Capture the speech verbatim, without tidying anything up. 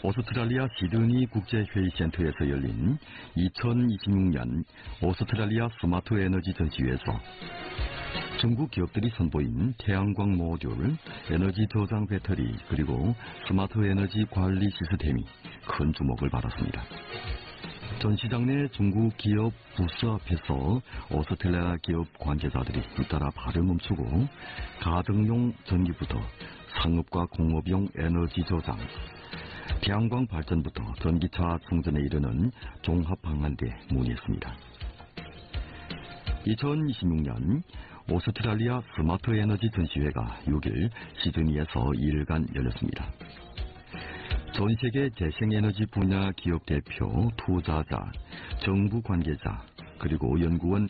오스트랄리아 시드니 국제회의센터에서 열린 이천이십육 년 오스트랄리아 스마트 에너지 전시회에서 중국 기업들이 선보인 태양광 모듈, 에너지 저장 배터리, 그리고 스마트 에너지 관리 시스템이 큰 주목을 받았습니다. 전시장 내 중국 기업 부스 앞에서 오스트랄리아 기업 관계자들이 잇따라 발을 멈추고 가정용 전기부터 상업과 공업용 에너지 저장, 태양광 발전부터 전기차 충전에 이르는 종합 방안대에 문의했습니다. 이천이십육 년 오스트랄리아 스마트 에너지 전시회가 육 일 시드니에서 이 일간 열렸습니다. 전 세계 재생에너지 분야 기업 대표, 투자자, 정부 관계자, 그리고 연구원